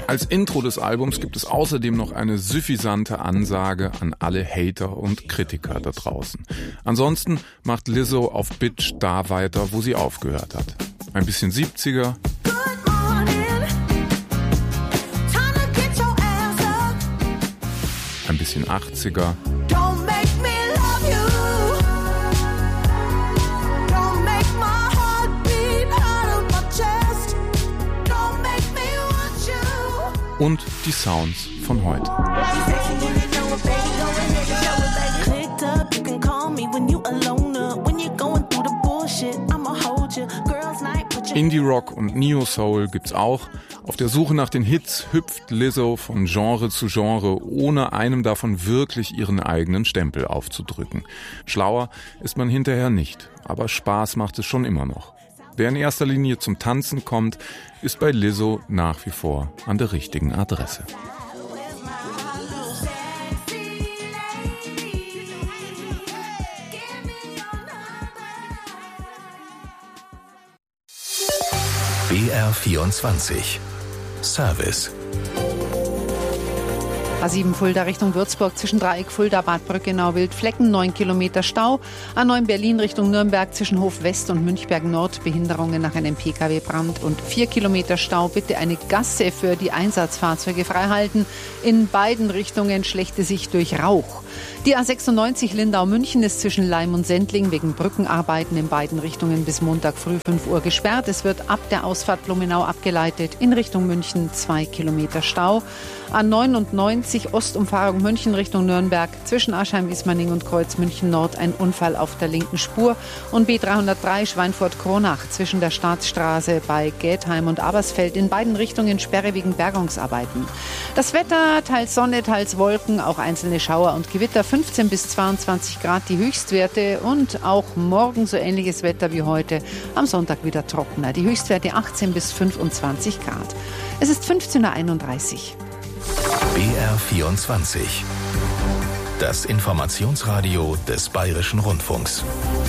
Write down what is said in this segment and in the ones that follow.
Als Intro des Albums gibt es außerdem noch eine suffisante Ansage an alle Hater und Kritiker da draußen. Ansonsten macht Lizzo auf Bitch da weiter, wo sie aufgehört hat. Ein bisschen 70er, ein bisschen 80er, und die Sounds von heute. Indie-Rock und Neo-Soul gibt's auch. Auf der Suche nach den Hits hüpft Lizzo von Genre zu Genre, ohne einem davon wirklich ihren eigenen Stempel aufzudrücken. Schlauer ist man hinterher nicht, aber Spaß macht es schon immer noch. Wer in erster Linie zum Tanzen kommt, ist bei Lizzo nach wie vor an der richtigen Adresse. BR24 Service. A7 Fulda Richtung Würzburg zwischen Dreieck Fulda, Bad Brückenau, Wildflecken, 9 Kilometer Stau. A9 Berlin Richtung Nürnberg zwischen Hof West und Münchberg Nord, Behinderungen nach einem Pkw-Brand und 4 Kilometer Stau. Bitte eine Gasse für die Einsatzfahrzeuge freihalten. In beiden Richtungen schlechte Sicht durch Rauch. Die A96 Lindau-München ist zwischen Laim und Sendling wegen Brückenarbeiten in beiden Richtungen bis Montag früh 5 Uhr gesperrt. Es wird ab der Ausfahrt Blumenau abgeleitet. In Richtung München 2 Kilometer Stau. A99 Ostumfahrung München Richtung Nürnberg zwischen Aschheim-Ismaning und Kreuz München Nord ein Unfall auf der linken Spur. Und B303 Schweinfurt-Kronach zwischen der Staatsstraße bei Geldheim und Abersfeld in beiden Richtungen Sperre wegen Bergungsarbeiten. Das Wetter, teils Sonne, teils Wolken, auch einzelne Schauer und Gewitter, 15 bis 22 Grad die Höchstwerte und auch morgen so ähnliches Wetter wie heute, am Sonntag wieder trockener. Die Höchstwerte 18 bis 25 Grad. Es ist 15.31 Uhr. BR24. Das Informationsradio des Bayerischen Rundfunks.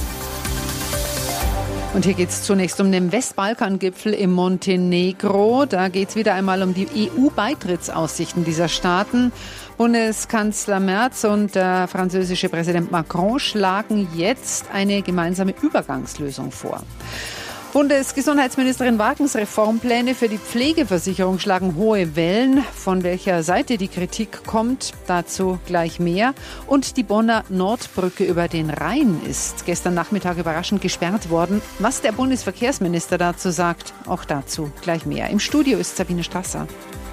Und hier geht es zunächst um den Westbalkan-Gipfel in Montenegro. Da geht es wieder einmal um die EU-Beitrittsaussichten dieser Staaten. Bundeskanzler Merz und der französische Präsident Macron schlagen jetzt eine gemeinsame Übergangslösung vor. Bundesgesundheitsministerin Wagens Reformpläne für die Pflegeversicherung schlagen hohe Wellen. Von welcher Seite die Kritik kommt, dazu gleich mehr. Und die Bonner Nordbrücke über den Rhein ist gestern Nachmittag überraschend gesperrt worden. Was der Bundesverkehrsminister dazu sagt, auch dazu gleich mehr. Im Studio ist Sabine Strasser.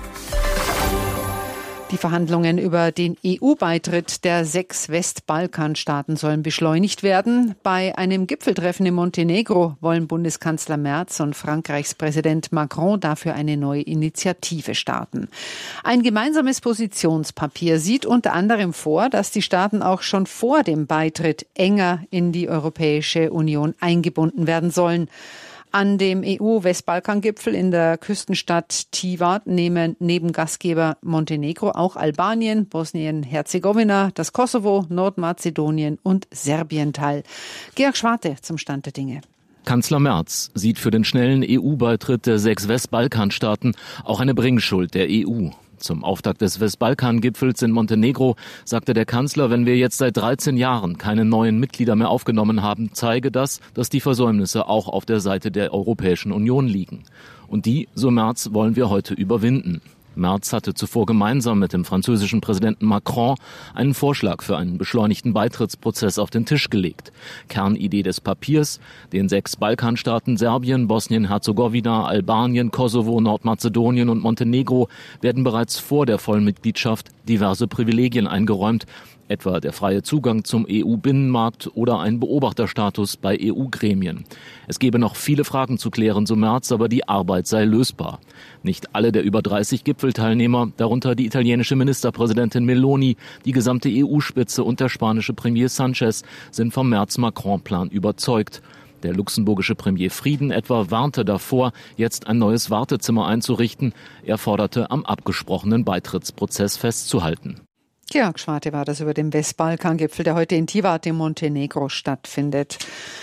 Die Verhandlungen über den EU-Beitritt der 6 Westbalkanstaaten sollen beschleunigt werden. Bei einem Gipfeltreffen in Montenegro wollen Bundeskanzler Merz und Frankreichs Präsident Macron dafür eine neue Initiative starten. Ein gemeinsames Positionspapier sieht unter anderem vor, dass die Staaten auch schon vor dem Beitritt enger in die Europäische Union eingebunden werden sollen. An dem EU-Westbalkan-Gipfel in der Küstenstadt Tivat nehmen neben Gastgeber Montenegro auch Albanien, Bosnien-Herzegowina, das Kosovo, Nordmazedonien und Serbien teil. Georg Schwarte zum Stand der Dinge. Kanzler Merz sieht für den schnellen EU-Beitritt der 6 Westbalkanstaaten auch eine Bringschuld der EU. Zum Auftakt des Westbalkan-Gipfels in Montenegro sagte der Kanzler, wenn wir jetzt seit 13 Jahren keine neuen Mitglieder mehr aufgenommen haben, zeige das, dass die Versäumnisse auch auf der Seite der Europäischen Union liegen. Und die, so Merz, wollen wir heute überwinden. Merz hatte zuvor gemeinsam mit dem französischen Präsidenten Macron einen Vorschlag für einen beschleunigten Beitrittsprozess auf den Tisch gelegt. Kernidee des Papiers: den 6 Balkanstaaten Serbien, Bosnien-Herzegowina, Albanien, Kosovo, Nordmazedonien und Montenegro werden bereits vor der Vollmitgliedschaft diverse Privilegien eingeräumt, etwa der freie Zugang zum EU-Binnenmarkt oder ein Beobachterstatus bei EU-Gremien. Es gebe noch viele Fragen zu klären, so Merz, aber die Arbeit sei lösbar. Nicht alle der über 30 Gipfelteilnehmer, darunter die italienische Ministerpräsidentin Meloni, die gesamte EU-Spitze und der spanische Premier Sanchez, sind vom Merz-Macron-Plan überzeugt. Der luxemburgische Premier Frieden etwa warnte davor, jetzt ein neues Wartezimmer einzurichten. Er forderte, am abgesprochenen Beitrittsprozess festzuhalten. Georg Schwarte war das über den Westbalkan-Gipfel, der heute in Tivat in Montenegro stattfindet.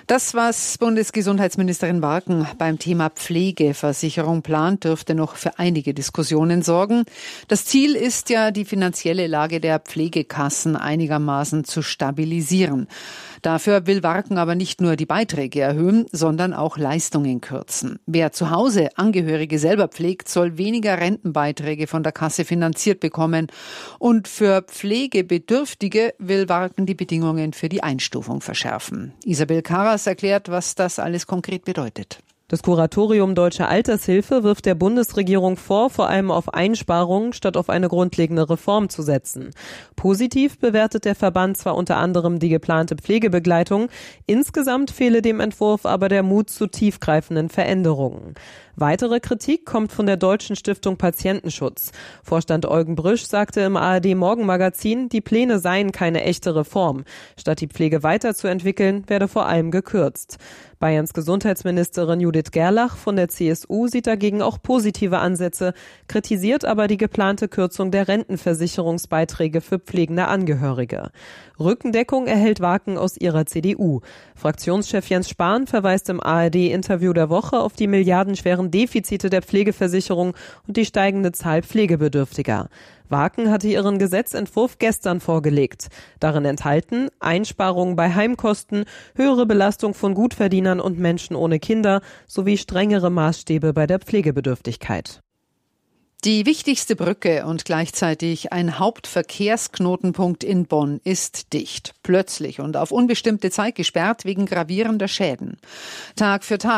Das, was Bundesgesundheitsministerin Warken beim Thema Pflegeversicherung plant, dürfte noch für einige Diskussionen sorgen. Das Ziel ist ja, die finanzielle Lage der Pflegekassen einigermaßen zu stabilisieren. Dafür will Warken aber nicht nur die Beiträge erhöhen, sondern auch Leistungen kürzen. Wer zu Hause Angehörige selber pflegt, soll weniger Rentenbeiträge von der Kasse finanziert bekommen. Und für Pflegebedürftige will Warken die Bedingungen für die Einstufung verschärfen. Isabel Karas erklärt, was das alles konkret bedeutet. Das Kuratorium Deutsche Altershilfe wirft der Bundesregierung vor, vor allem auf Einsparungen statt auf eine grundlegende Reform zu setzen. Positiv bewertet der Verband zwar unter anderem die geplante Pflegebegleitung, insgesamt fehle dem Entwurf aber der Mut zu tiefgreifenden Veränderungen. Weitere Kritik kommt von der Deutschen Stiftung Patientenschutz. Vorstand Eugen Brüsch sagte im ARD-Morgenmagazin, die Pläne seien keine echte Reform. Statt die Pflege weiterzuentwickeln, werde vor allem gekürzt. Bayerns Gesundheitsministerin Judith Gerlach von der CSU sieht dagegen auch positive Ansätze, kritisiert aber die geplante Kürzung der Rentenversicherungsbeiträge für pflegende Angehörige. Rückendeckung erhält Warken aus ihrer CDU. Fraktionschef Jens Spahn verweist im ARD-Interview der Woche auf die milliardenschweren Defizite der Pflegeversicherung und die steigende Zahl Pflegebedürftiger. Warken hatte ihren Gesetzentwurf gestern vorgelegt. Darin enthalten Einsparungen bei Heimkosten, höhere Belastung von Gutverdienern und Menschen ohne Kinder sowie strengere Maßstäbe bei der Pflegebedürftigkeit. Die wichtigste Brücke und gleichzeitig ein Hauptverkehrsknotenpunkt in Bonn ist dicht. Plötzlich und auf unbestimmte Zeit gesperrt wegen gravierender Schäden. Tag für Tag